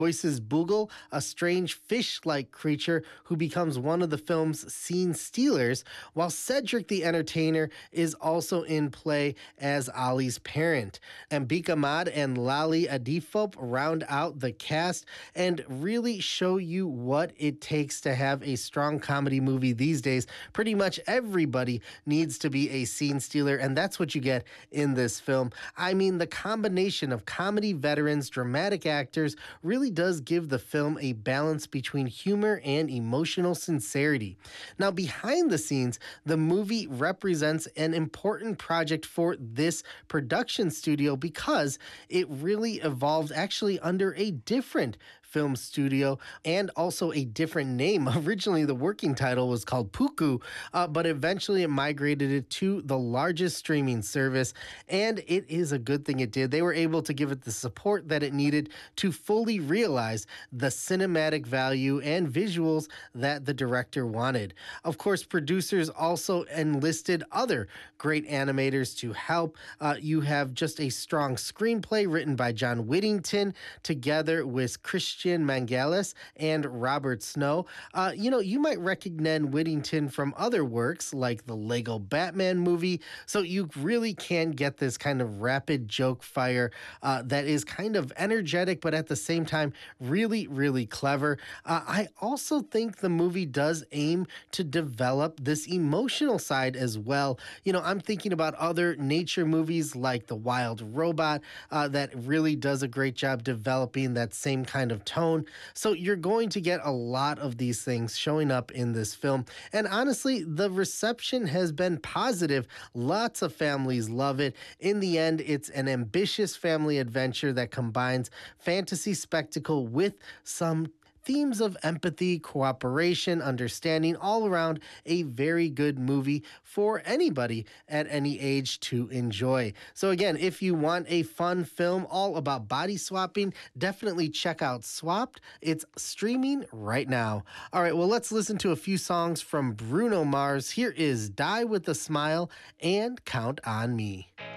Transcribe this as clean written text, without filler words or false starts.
voices Boogle, a strange fish like creature who becomes one of the film's scene stealers, while Cedric the Entertainer is also in play as Ollie's parent. Ambika Mad and Lali Adifop round out the cast and really show you what it takes to have a strong comedy movie these days. Pretty much everybody needs to be a scene stealer, and that's what you get in this film. I mean, the combination of comedy veterans, dramatic actors, really does give the film a balance between humor and emotional sincerity. Now, behind the scenes, the movie represents an important project for this production studio because it really evolved actually under a different film studio and also a different name. Originally, the working title was called Puku, but eventually it migrated it to the largest streaming service, and it is a good thing it did. They were able to give it the support that it needed to fully realize the cinematic value and visuals that the director wanted. Of course, producers also enlisted other great animators to help. You have just a strong screenplay written by John Whittington together with Christian Mangalis and Robert Snow. You might recognize Whittington from other works like the Lego Batman movie, so you really can get this kind of rapid joke fire that is kind of energetic, but at the same time, really, really clever. I also think the movie does aim to develop this emotional side as well. I'm thinking about other nature movies like The Wild Robot that really does a great job developing that same kind of tone. So you're going to get a lot of these things showing up in this film. And honestly, the reception has been positive. Lots of families love it. In the end, it's an ambitious family adventure that combines fantasy spectacle with some themes of empathy, cooperation, understanding, all around a very good movie for anybody at any age to enjoy. So again, if you want a fun film all about body swapping, definitely check out Swapped. It's streaming right now. All right, well, let's listen to a few songs from Bruno Mars. Here is Die With a Smile and Count on Me.